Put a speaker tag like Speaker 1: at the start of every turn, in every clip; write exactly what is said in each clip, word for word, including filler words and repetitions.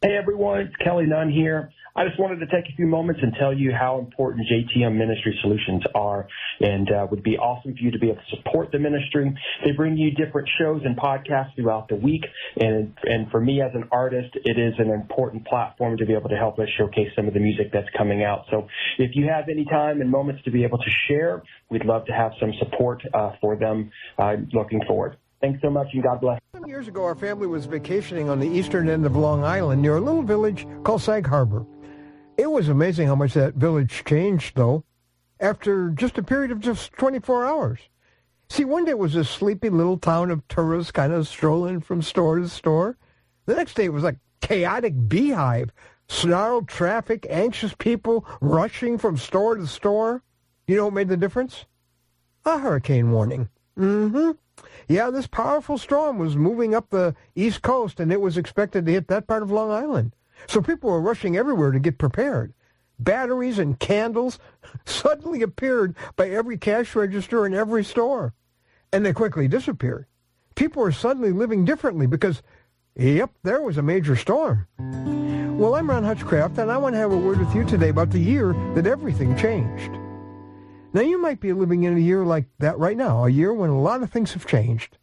Speaker 1: Hey, everyone. It's Kelly Nunn here. I just wanted to take a few moments and tell you how important J T M Ministry Solutions are, and uh, would be awesome for you to be able to support the ministry. They bring you different shows and podcasts throughout the week, and and for me as an artist, it is an important platform to be able to help us showcase some of the music that's coming out. So if you have any time and moments to be able to share, we'd love to have some support uh, for them uh, looking forward. Thanks so much, and God bless.
Speaker 2: Some years ago, our family was vacationing on the eastern end of Long Island near a little village called Sag Harbor. It was amazing how much that village changed, though, after just a period of just twenty-four hours. See, one day it was a sleepy little town of tourists kind of strolling from store to store. The next day it was like chaotic beehive, snarled traffic, anxious people rushing from store to store. You know what made the difference? A hurricane warning. Mm-hmm. Yeah, this powerful storm was moving up the East Coast, and it was expected to hit that part of Long Island. So people were rushing everywhere to get prepared. Batteries and candles suddenly appeared by every cash register in every store. And they quickly disappeared. People were suddenly living differently because, yep, there was a major storm. Well, I'm Ron Hutchcraft, and I want to have a word with you today about the year that everything changed. Now, you might be living in a year like that right now, a year when a lot of things have changed.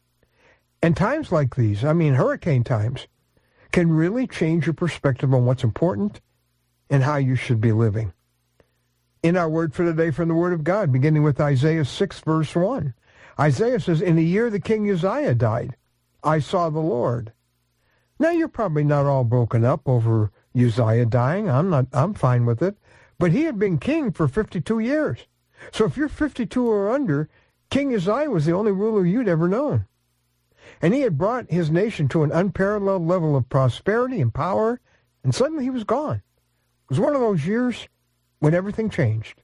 Speaker 2: And times like these, I mean hurricane times, can really change your perspective on what's important and how you should be living. In our word for today from the Word of God, beginning with Isaiah six, verse one, Isaiah says, "In the year that King Uzziah died, I saw the Lord." Now, you're probably not all broken up over Uzziah dying. I'm not. I'm fine with it. But he had been king for fifty-two years. So if you're fifty-two or under, King Uzziah was the only ruler you'd ever known. And he had brought his nation to an unparalleled level of prosperity and power, and suddenly he was gone. It was one of those years when everything changed.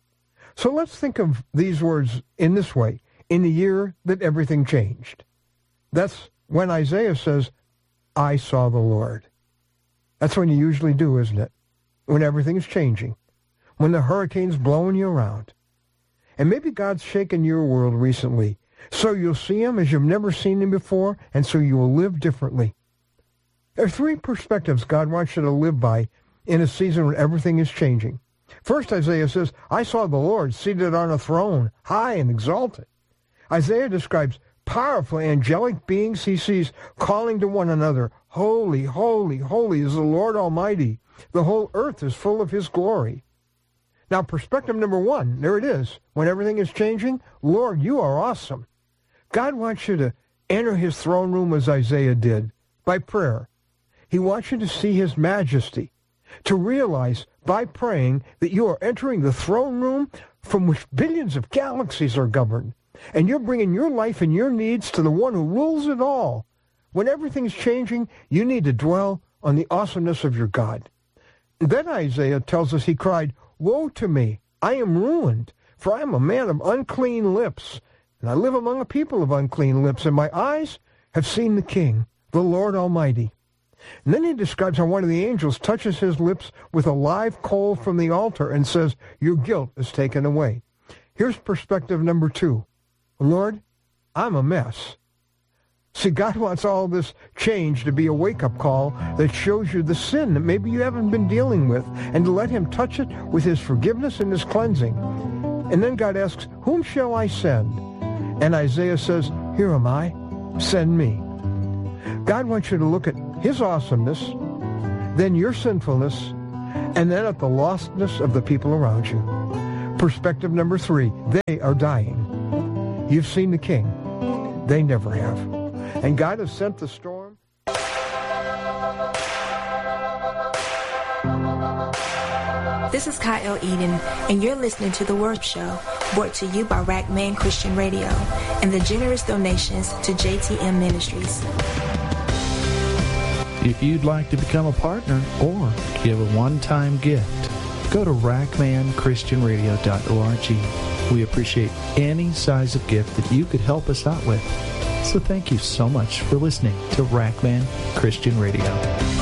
Speaker 2: So let's think of these words in this way, in the year that everything changed. That's when Isaiah says, "I saw the Lord." That's when you usually do, isn't it? When everything's changing, when the hurricane's blowing you around. And maybe God's shaken your world recently, so you'll see him as you've never seen him before, and so you will live differently. There are three perspectives God wants you to live by in a season when everything is changing. First, Isaiah says, "I saw the Lord seated on a throne, high and exalted." Isaiah describes powerful angelic beings he sees calling to one another, "Holy, holy, holy is the Lord Almighty. The whole earth is full of his glory." Now, perspective number one, there it is. When everything is changing, Lord, you are awesome. God wants you to enter his throne room as Isaiah did, by prayer. He wants you to see his majesty, to realize by praying that you are entering the throne room from which billions of galaxies are governed, and you're bringing your life and your needs to the one who rules it all. When everything's changing, you need to dwell on the awesomeness of your God. Then Isaiah tells us he cried, "Woe to me, I am ruined, for I am a man of unclean lips, and I live among a people of unclean lips, and my eyes have seen the King, the Lord Almighty." And then he describes how one of the angels touches his lips with a live coal from the altar and says, "Your guilt is taken away." Here's perspective number two. Lord, I'm a mess. See, God wants all this change to be a wake-up call that shows you the sin that maybe you haven't been dealing with, and to let him touch it with his forgiveness and his cleansing. And then God asks, "Whom shall I send?" And Isaiah says, "Here am I, send me." God wants you to look at his awesomeness, then your sinfulness, and then at the lostness of the people around you. Perspective number three, they are dying. You've seen the King. They never have. And God has sent the storm.
Speaker 3: This is Kyle Eden, and you're listening to The Word Show, brought to you by Rackman Christian Radio and the generous donations to J T M Ministries.
Speaker 4: If you'd like to become a partner or give a one-time gift, go to rackman christian radio dot org. We appreciate any size of gift that you could help us out with. So thank you so much for listening to Rackman Christian Radio.